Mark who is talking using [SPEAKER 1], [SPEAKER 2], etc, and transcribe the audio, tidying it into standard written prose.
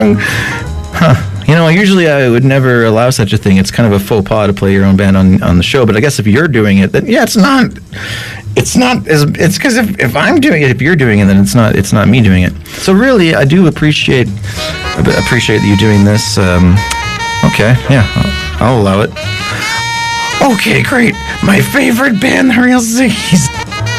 [SPEAKER 1] Huh. You know, usually I would never allow such a thing. It's kind of a faux pas to play your own band on the show. But I guess if you're doing it, then yeah, it's not as it's because if I'm doing it, if you're doing it, then it's not me doing it. So really, I do appreciate you doing this. Okay, yeah, I'll allow it. Okay, great. My favorite band, the Real Ziggies.